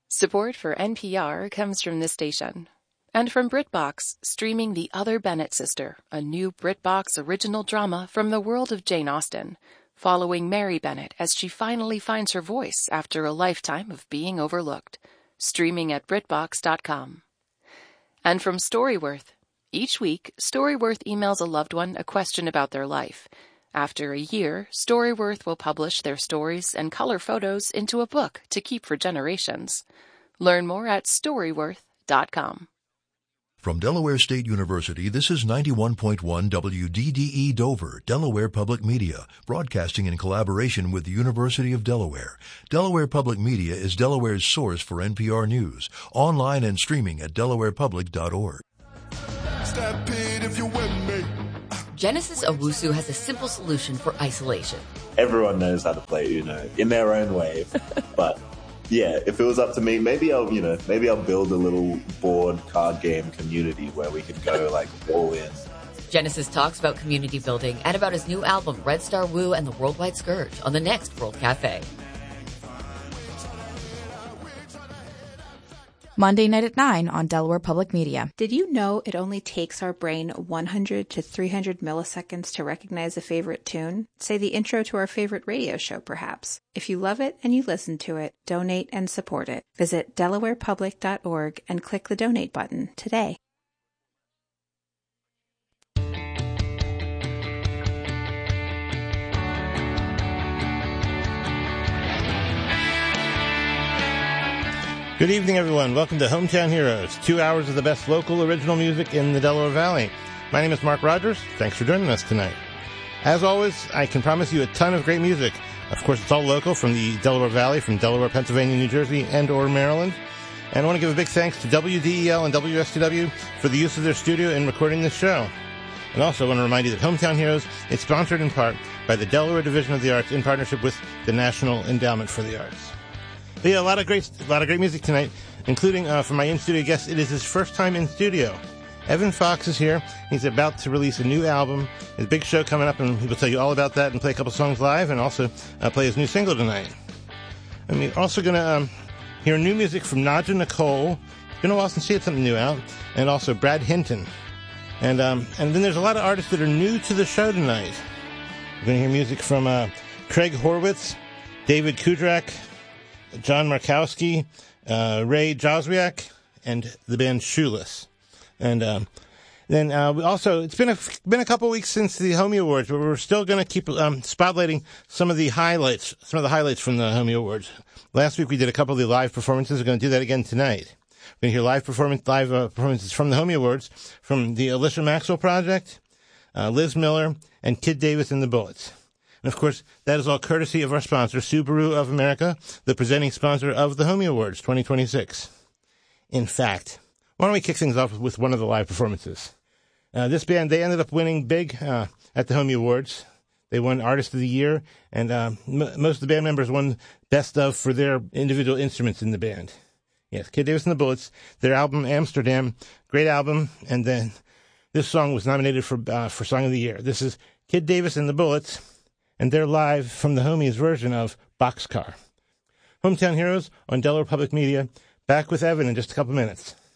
Support for NPR comes from this station. And from BritBox, streaming The Other Bennett Sister, a new BritBox original drama from the world of Jane Austen, following Mary Bennett as she finally finds her voice after a lifetime of being overlooked. Streaming at BritBox.com. And from Storyworth. Each week, Storyworth emails a loved one a question about their life. After a year, Storyworth will publish their stories and color photos into a book to keep for generations. Learn more at Storyworth.com. From Delaware State University, this is 91.1 WDDE Dover, Delaware Public Media, broadcasting in collaboration with the University of Delaware. Delaware Public Media is Delaware's source for NPR News, online and streaming at delawarepublic.org. Stampede if you with me. Genesis Owusu has a simple solution for isolation. Everyone knows how to play Uno in their own way, but yeah, if it was up to me, maybe I'll build a little board card game community where we could go like all in. Genesis talks about community building and about his new album, Red Star Woo and the Worldwide Scourge, on the next World Cafe. Monday night at 9 on Delaware Public Media. Did you know it only takes our brain 100 to 300 milliseconds to recognize a favorite tune? Say the intro to our favorite radio show, perhaps. If you love it and you listen to it, donate and support it. Visit delawarepublic.org and click the donate button today. Good evening, everyone. Welcome to Hometown Heroes, 2 hours of the best local original music in the Delaware Valley. My name is Mark Rogers. Thanks for joining us tonight. As always, I can promise you a ton of great music. Of course, it's all local from the Delaware Valley, from Delaware, Pennsylvania, New Jersey, and or Maryland. And I want to give a big thanks to WDEL and WSTW for the use of their studio in recording this show. And also I want to remind you that Hometown Heroes is sponsored in part by the Delaware Division of the Arts in partnership with the National Endowment for the Arts. But yeah, a lot of great music tonight, including from my in-studio guest. It is his first time in studio. Evan Fox is here. He's about to release a new album. His big show coming up, and he will tell you all about that and play a couple songs live, and also play his new single tonight. And we're also going to hear new music from Nadja Nicole. It's been a while since she had something new out, and also Brad Hinton. And then there's a lot of artists that are new to the show tonight. We're going to hear music from Craig Horwitz, David Kudrak, John Markowski, Ray Joswiak, and the band Shoeless. And then we also, it's been a couple weeks since the Homie Awards, but we're still going to keep spotlighting some of the highlights from the Homie Awards. Last week we did a couple of the live performances. We're going to do that again tonight. We're going to hear live performances from the Homie Awards from the Alicia Maxwell Project, Liz Miller, and Kid Davis and the Bullets. And, of course, that is all courtesy of our sponsor, Subaru of America, the presenting sponsor of the Homie Awards 2026. In fact, why don't we kick things off with one of the live performances? This band, they ended up winning big at the Homie Awards. They won Artist of the Year, and most of the band members won Best of for their individual instruments in the band. Yes, Kid Davis and the Bullets, their album Amsterdam, great album, and then this song was nominated for Song of the Year. This is Kid Davis and the Bullets, and they're live from the Homies version of Boxcar. Hometown Heroes on Delaware Public Media. Back with Evan in just a couple minutes.